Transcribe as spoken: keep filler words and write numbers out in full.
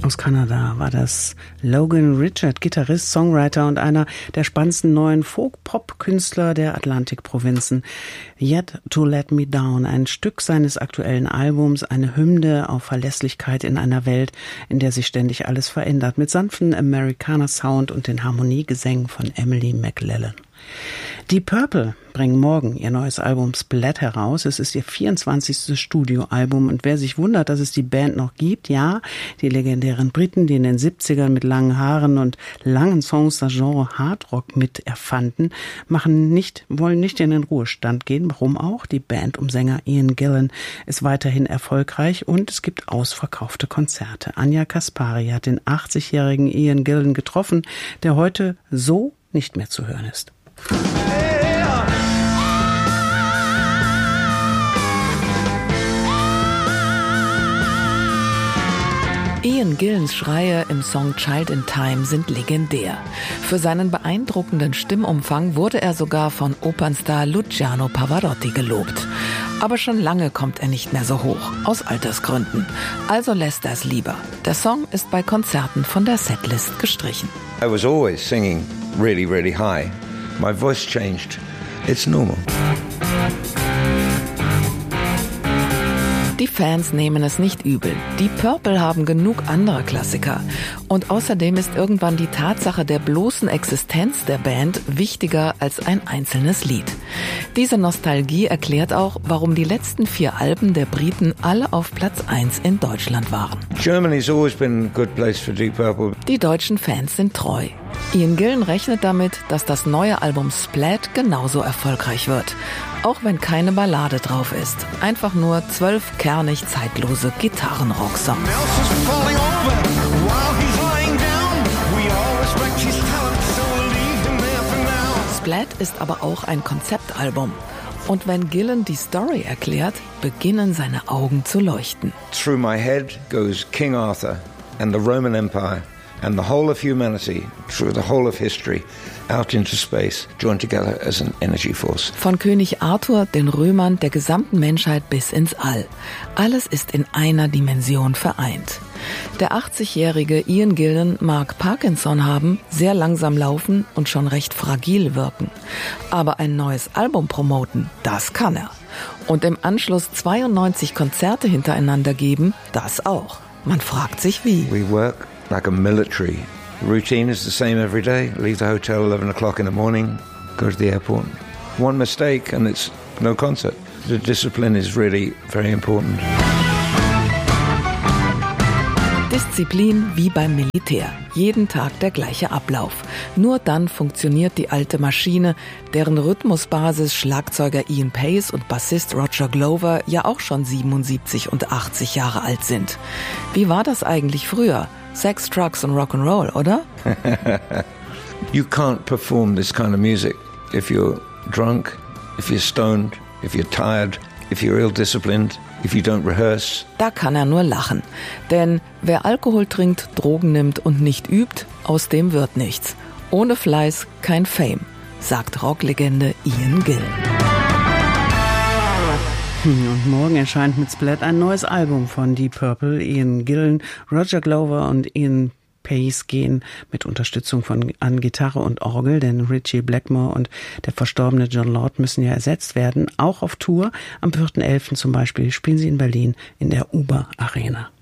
Aus Kanada war das Logan Richard, Gitarrist, Songwriter und einer der spannendsten neuen Folk-Pop-Künstler der Atlantikprovinzen. Yet to Let Me Down, ein Stück seines aktuellen Albums, eine Hymne auf Verlässlichkeit in einer Welt, in der sich ständig alles verändert, mit sanften Amerikaner-Sound und den Harmoniegesängen von Emily McLellan. Deep Purple bringen morgen ihr neues Album Splat heraus. Es ist ihr vierundzwanzigstes Studioalbum und wer sich wundert, dass es die Band noch gibt, ja, die legendären Briten, die in den siebzigern mit langen Haaren und langen Songs das Genre Hardrock mit erfanden, machen nicht, wollen nicht in den Ruhestand gehen. Warum auch? Die Band um Sänger Ian Gillan ist weiterhin erfolgreich und es gibt ausverkaufte Konzerte. Anja Kaspari hat den achtzigjährigen Ian Gillan getroffen, der heute so nicht mehr zu hören ist. Ian Gillans Schreie im Song Child in Time sind legendär. Für seinen beeindruckenden Stimmumfang wurde er sogar von Opernstar Luciano Pavarotti gelobt. Aber schon lange kommt er nicht mehr so hoch, aus Altersgründen. Also lässt er es lieber. Der Song ist bei Konzerten von der Setlist gestrichen. I was always singing really, really high. My voice changed. It's normal. Die Fans nehmen es nicht übel. Die Purple haben genug anderer Klassiker. Und außerdem ist irgendwann die Tatsache der bloßen Existenz der Band wichtiger als ein einzelnes Lied. Diese Nostalgie erklärt auch, warum die letzten vier Alben der Briten alle auf Platz eins in Deutschland waren. Germany's always been a good place for Deep Purple. Die deutschen Fans sind treu. Ian Gillan rechnet damit, dass das neue Album Splat genauso erfolgreich wird. Auch wenn keine Ballade drauf ist. Einfach nur zwölf kernig zeitlose Gitarrenrock-Songs. Splat ist aber auch ein Konzeptalbum. Und wenn Gillan die Story erklärt, beginnen seine Augen zu leuchten. Through my head goes King Arthur and the Roman Empire. And the whole of humanity, through the whole of history, out into space, joined together as an energy force. Von König Arthur, den Römern, der gesamten Menschheit bis ins All. Alles ist in einer Dimension vereint. Der achtzigjährige Ian Gillan mag Parkinson haben, sehr langsam laufen und schon recht fragil wirken. Aber ein neues Album promoten, das kann er. Und im Anschluss zweiundneunzig Konzerte hintereinander geben, das auch. Man fragt sich wie. We work like a military. The routine is the same every day. Leave the hotel eleven o'clock in the morning, go to the airport. One mistake and it's no concert. The discipline is really very important. Disziplin wie beim Militär. Jeden Tag der gleiche Ablauf. Nur dann funktioniert die alte Maschine, deren Rhythmusbasis Schlagzeuger Ian Pace und Bassist Roger Glover ja auch schon siebenundsiebzig und achtzig Jahre alt sind. Wie war das eigentlich früher? Sex, Drugs und Rock'n'Roll, oder? You can't perform this kind of music if you're drunk, if you're stoned, if you're tired, if you're ill-disciplined, if you don't rehearse. Da kann er nur lachen. Denn wer Alkohol trinkt, Drogen nimmt und nicht übt, aus dem wird nichts. Ohne Fleiß kein Fame, sagt Rocklegende Ian Gillan. Und morgen erscheint mit Splat ein neues Album von Deep Purple. Ian Gillan, Roger Glover und Ian Pace gehen mit Unterstützung von an Gitarre und Orgel, denn Ritchie Blackmore und der verstorbene John Lord müssen ja ersetzt werden. Auch auf Tour. Am vierten elften zum Beispiel spielen sie in Berlin in der Uber Arena.